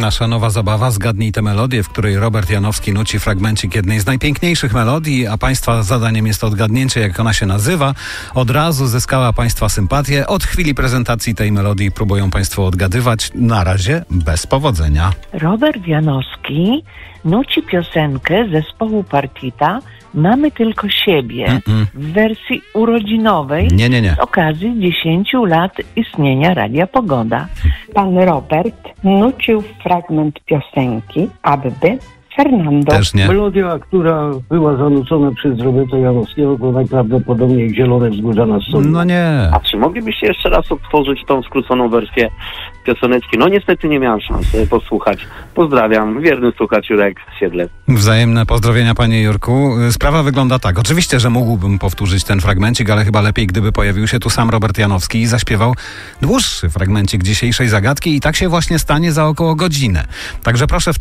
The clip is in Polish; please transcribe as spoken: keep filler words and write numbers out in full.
Nasza nowa zabawa Zgadnij tę melodię, w której Robert Janowski nuci fragmencik jednej z najpiękniejszych melodii, a Państwa zadaniem jest odgadnięcie, jak ona się nazywa. Od razu zyskała Państwa sympatię. Od chwili prezentacji tej melodii próbują Państwo odgadywać. Na razie bez powodzenia. Robert Janowski nuci piosenkę zespołu Partita Mamy tylko siebie Mm-mm. w wersji urodzinowej nie, nie, nie. z okazji dziesięciu lat istnienia Radia Pogoda. Pan Robert nucił fragment piosenki Abby Fernando. Też nie. Melodia, która była zanucona przez Roberta Janowskiego, to najprawdopodobniej Zielone Wzgórza na Soli. No nie. A czy moglibyście jeszcze raz odtworzyć tą skróconą wersję pioseneczki? No niestety nie miałem szansy posłuchać. Pozdrawiam, wierny słuchacz Jurek Siedle. Wzajemne pozdrowienia, panie Jurku. Sprawa wygląda tak. Oczywiście, że mógłbym powtórzyć ten fragmencik, ale chyba lepiej, gdyby pojawił się tu sam Robert Janowski i zaśpiewał dłuższy fragmencik dzisiejszej zagadki i tak się właśnie stanie za około godzinę. Także proszę w